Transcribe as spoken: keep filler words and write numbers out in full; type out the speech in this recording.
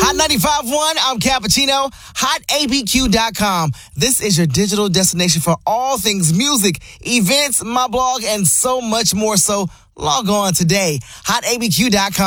Hot ninety-five point one, I'm Cappuccino. hot A B Q dot com. This is your digital destination for all things music, events, my blog, and so much more. So log on today. hot A B Q dot com.